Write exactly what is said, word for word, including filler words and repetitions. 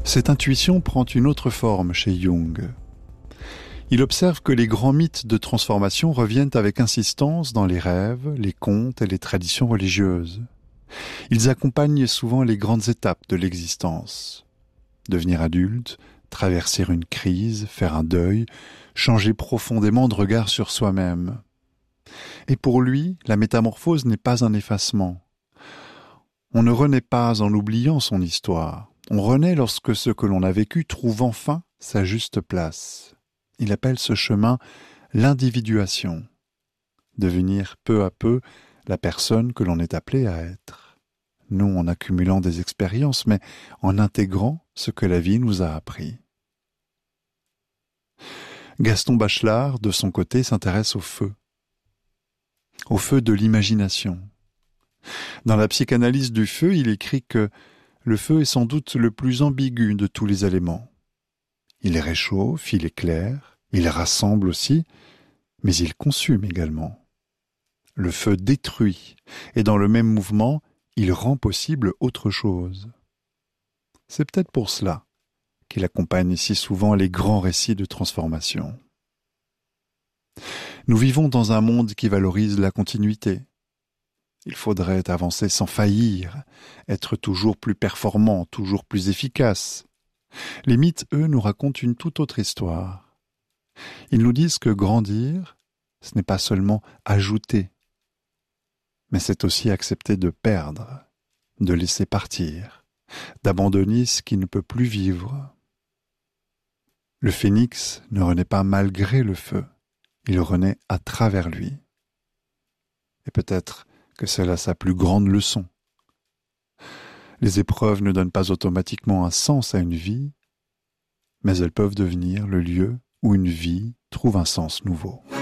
Cette intuition prend une autre forme chez Jung. Il observe que les grands mythes de transformation reviennent avec insistance dans les rêves, les contes et les traditions religieuses. Ils accompagnent souvent les grandes étapes de l'existence. Devenir adulte, traverser une crise, faire un deuil, changer profondément de regard sur soi-même. Et pour lui, la métamorphose n'est pas un effacement. On ne renaît pas en oubliant son histoire. On renaît lorsque ce que l'on a vécu trouve enfin sa juste place. Il appelle ce chemin l'individuation. Devenir peu à peu la personne que l'on est appelé à être. Non en accumulant des expériences, mais en intégrant ce que la vie nous a appris. Gaston Bachelard, de son côté, s'intéresse au feu. Au feu de l'imagination. Dans la psychanalyse du feu, il écrit que le feu est sans doute le plus ambigu de tous les éléments. Il réchauffe, il éclaire, il rassemble aussi, mais il consume également. Le feu détruit, et dans le même mouvement, il rend possible autre chose. C'est peut-être pour cela qu'il accompagne si souvent les grands récits de transformation. Nous vivons dans un monde qui valorise la continuité. Il faudrait avancer sans faillir, être toujours plus performant, toujours plus efficace. Les mythes, eux, nous racontent une toute autre histoire. Ils nous disent que grandir, ce n'est pas seulement ajouter, mais c'est aussi accepter de perdre, de laisser partir, d'abandonner ce qui ne peut plus vivre. Le phénix ne renaît pas malgré le feu, il renaît à travers lui. Et peut-être que c'est là sa plus grande leçon. Les épreuves ne donnent pas automatiquement un sens à une vie, mais elles peuvent devenir le lieu où une vie trouve un sens nouveau.